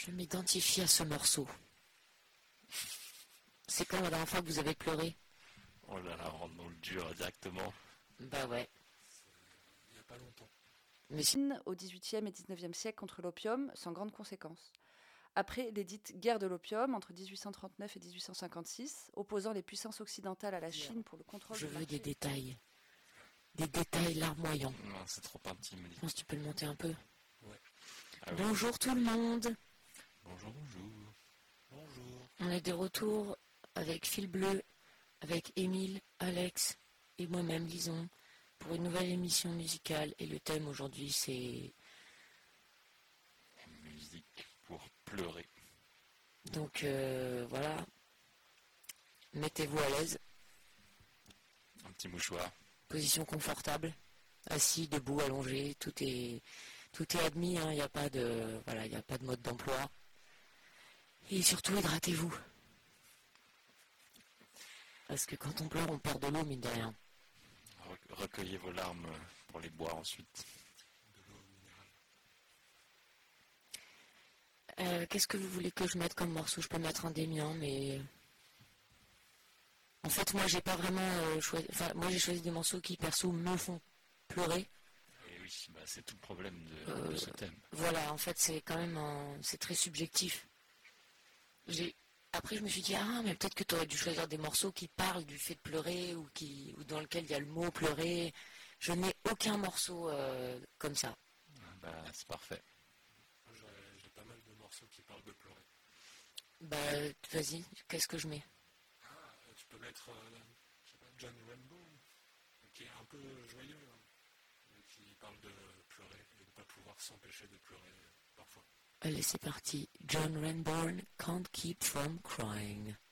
Je m'identifie à ce morceau. C'est quand la dernière fois que vous avez pleuré? Oh là là, on rentre dans le dur directement. Bah ouais. Il n'y a pas longtemps. Mais Au XVIIIe et XIXe siècle contre l'opium, sans grandes conséquences. Après les dites guerres de l'opium entre 1839 et 1856, opposant les puissances occidentales à la Chine pour le contrôle je du veux marché. des détails. Des détails larmoyants. Non, c'est trop intime. Je pense que tu peux le monter un peu. Ah oui. Bonjour tout le monde. Bonjour. Bonjour. On est de retour avec Fil Bleu, avec Émile, Alex et moi-même, Lison, pour une nouvelle émission musicale. Et le thème aujourd'hui, c'est... Musique pour pleurer. Donc voilà. Mettez-vous à l'aise. Un petit mouchoir. Position confortable. Assis, debout, allongé. Tout est admis. Il n'y a pas de... Voilà, il n'y a pas de mode d'emploi. Et surtout, hydratez-vous. Parce que quand on pleure, on perd de l'eau, mine de rien. Recueillez vos larmes pour les boire ensuite. De l'eau minérale. Qu'est-ce que vous voulez que je mette comme morceau? Je peux mettre un des miens, mais... En fait, moi, j'ai pas vraiment choisi... Enfin, moi, j'ai choisi des morceaux qui, perso, me font pleurer. Et oui, c'est tout le problème de ce thème. Voilà, en fait, c'est quand même c'est très subjectif. Après, je me suis dit, mais peut-être que tu aurais dû choisir des morceaux qui parlent du fait de pleurer ou dans lequel il y a le mot pleurer. Je n'ai aucun morceau comme ça. C'est parfait. Moi, j'ai pas mal de morceaux qui parlent de pleurer. Vas-y, qu'est-ce que je mets? Tu peux mettre, je sais pas, John Rainbow, qui est un peu joyeux, qui parle de pleurer et de ne pas pouvoir s'empêcher de pleurer parfois. Allez, c'est parti. John Renbourn, Can't Keep From Crying.